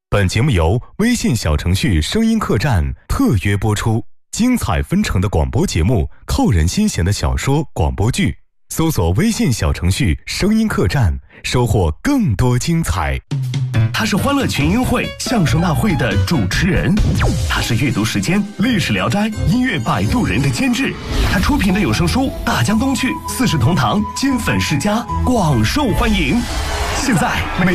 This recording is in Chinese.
本节目由微信小程序声音客栈特约播出，精彩纷呈的广播节目，扣人心弦的小说广播剧，搜索微信小程序声音客栈，收获更多精彩。 他是欢乐群英会相声大会的主持人，他是阅读时间历史聊斋音乐摆渡人的监制，他出品的有声书《大江东去》《四世同堂》金粉世家广受欢迎。现在